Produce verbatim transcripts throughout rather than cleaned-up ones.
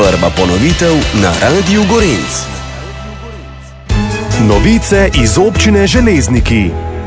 Prva ponovitev na Radiu Gorenc. Novice iz občine Železniki.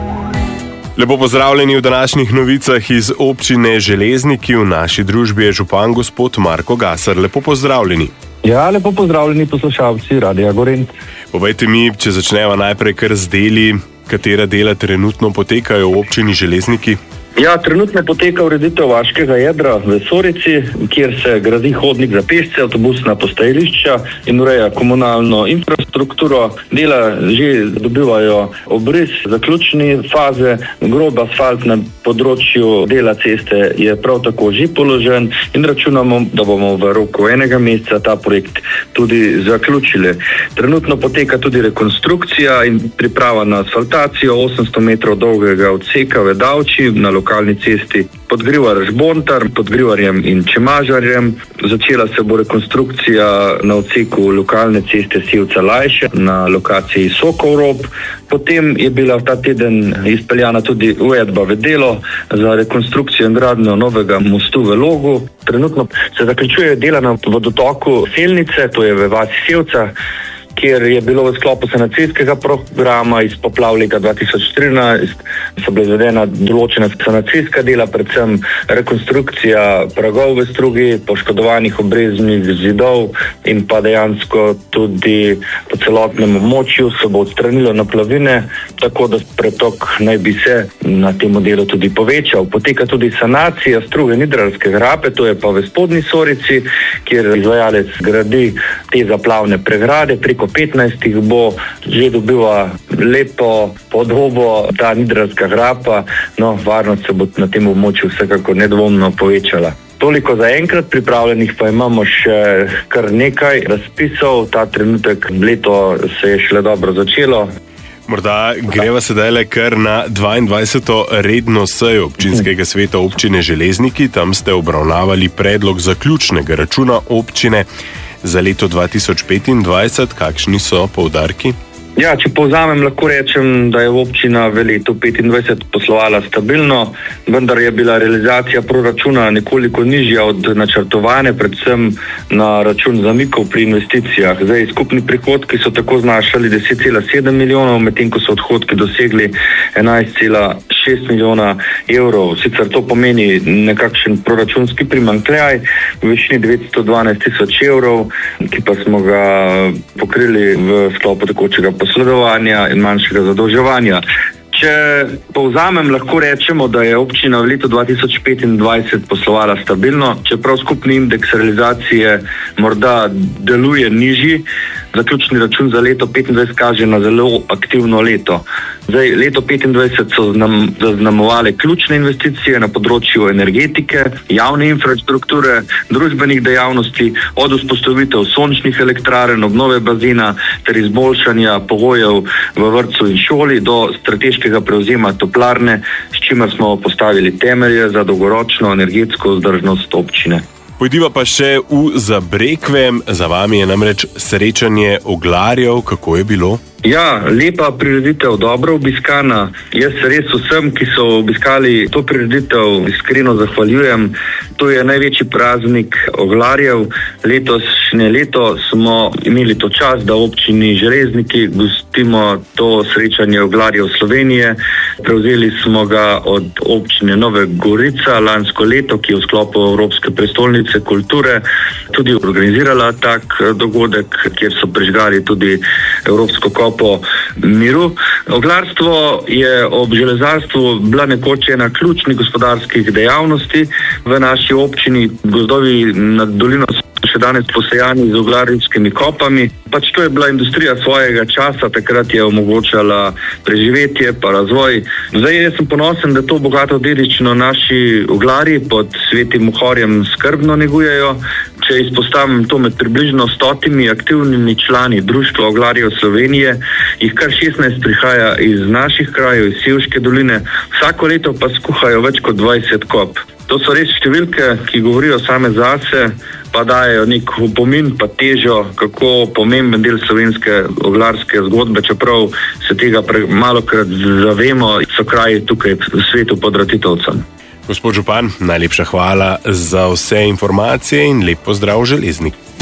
Lepo pozdravljeni v današnjih novicah iz občine Železniki. V naši družbi je župan gospod Marko Gasar. Lepo pozdravljeni. Ja, lepo pozdravljeni poslušalci Radia Gorenc. Povejte mi, če začneva najprej kar z deli, katera dela trenutno potekajo v občini Železniki? Ja, trenutno poteka ureditev vaškega jedra v Sorici, kjer se gradi hodnik za pešce, avtobusna postajališča in ureja komunalno infrastrukturo. Dela že dobivajo obris, zaključni faze, grob asfalt na področju dela ceste je prav tako že položen in računamo, da bomo v roku enega meseca ta projekt tudi zaključili. Trenutno poteka tudi rekonstrukcija in priprava na asfaltacijo osemsto metrov dolgega odseka v Davči na lokalni cesti Podgrivar-Žbontar, Podgrivarjem in Čemažarjem. Začela se bo rekonstrukcija na odseku lokalne ceste Sevca-Lajše na lokaciji Sokov-Rob. Potem je bila ta teden izpeljana tudi uvedba v delo za rekonstrukcijo in gradnjo novega mostu v Logu. Trenutno se zaključuje dela na vodotoku Selnice, to je v vasi Sevca, kjer je bilo v sklopu sanacijskega programa iz poplav leta dva tisoč trinajst, so bile izvedena določena sanacijska dela, predvsem rekonstrukcija pragov v strugi, poškodovanih obreznih zidov in pa dejansko tudi po celotnem območju se bo odstranilo naplavine, tako da pretok naj bi se na tem delu tudi povečal. Poteka tudi sanacija struge Nidralske grape, to je pa v Spodnji Sorici, kjer izvajalec gradi te zaplavne pregrade, preko petnajstih bo že dobiva lepo podobo ta Nidralska grapa, no varnost se bo na tem območju vsekako nedvomno povečala. Toliko za enkrat, pripravljenih pa imamo še kar nekaj razpisov, ta trenutek leto se je šele dobro začelo. Morda greva sedaj le kar na dvaindvajseto redno sejo občinskega sveta občine Železniki. Tam ste obravnavali predlog zaključnega računa občine za leto dva tisoč petindvajset. Kakšni so poudarki? Ja, če povzamem, lahko rečem, da je občina v letu petindvajset poslovala stabilno, vendar je bila realizacija proračuna nekoliko nižja od načrtovane, predvsem na račun zamikov pri investicijah. Zdaj, skupni prihodki so tako znašali deset cela sedem milijonov, medtem ko so odhodki dosegli enajst cela šest milijona evrov. Sicer to pomeni nekakšen proračunski primanjkljaj v višini devetsto dvanajst tisoč evrov, ki pa smo ga pokrili v sklopu tekočega posledovanja in manjšega zadolževanja. Če povzamem, lahko rečemo, da je občina v letu dva tisoč petindvajset poslovala stabilno, čeprav skupni indeks realizacije morda deluje nižji. Zaključni račun za leto petindvajset kaže na zelo aktivno leto. Zdaj, leto petindvajset so znam, zaznamovale ključne investicije na področju energetike, javne infrastrukture, družbenih dejavnosti, od vzpostavitev sončnih elektrarn, obnove bazena ter izboljšanja pogojev v vrtcu in šoli do strateškega prevzema toplarne, s čimer smo postavili temelje za dolgoročno energetsko vzdržnost občine. Pojdiva pa še v Zabrekve. Za vami je namreč srečanje oglarjev. Kako je bilo? Ja, lepa prireditev, dobro obiskana. Jaz res vsem, ki so obiskali to prireditev, iskreno zahvaljujem. To je največji praznik oglarjev. Letošnje leto smo imeli to čast, da v občini Železniki gostimo to srečanje oglarjev Slovenije. Prevzeli smo ga od občine Nove Gorica lansko leto, ki je v sklopu Evropske prestolnice kulture tudi organizirala tak dogodek, kjer so prižgali tudi Evropsko kopo miru. Oglarstvo je ob železarstvu bila nekoč ena ključnih gospodarskih dejavnosti v naši občini. Gozdovi nad dolino so še danes posejani z oglarjevskimi kopami. Pač to je bila industrija svojega časa, takrat je omogočala preživetje pa razvoj. Zdaj jaz sem ponosen, da to bogato dediščino naši oglarji pod Svetim Mohorjem skrbno negujejo. Če izpostavim to, med približno stotimi aktivnimi člani Društva oglarjev Slovenije, jih kar šestnajst prihaja iz naših krajev, iz Sevške doline, vsako leto pa skuhajo več kot dvajset kop. To so res številke, ki govorijo same zase, pa dajejo nek opomin pa težo, kako pomemben del slovenske oglarske zgodbe, čeprav se tega malokrat zavemo, so kraji tukaj v svetu pod Ratitovcem. Gospod župan, najlepša hvala za vse informacije in lep pozdrav Železnik.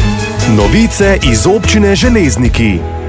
Novice iz občine Železniki.